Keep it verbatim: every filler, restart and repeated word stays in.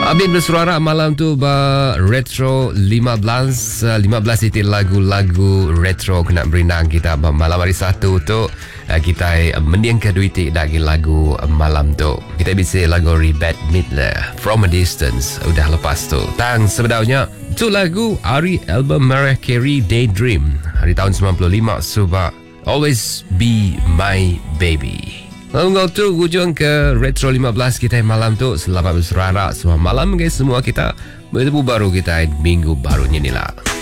Abin bersuara malam tu ba Retro lima belas uh, lima belas itu lagu-lagu retro kena berenang kita ba malam hari satu tu uh, kita uh, mendiang ke duit lagi lagu uh, malam tu kita bisa lagu Rebet Midler From a Distance udah lepas tu tang sebenarnya tu lagu hari album Mariah Carey Daydream hari tahun sembilan puluh lima suba Always Be My Baby. Lalu kau tu hujung ke Retro lima belas kita malam tu. Selamat berserara semua malam guys semua kita. Bertemu baru kita minggu barunya ni lah.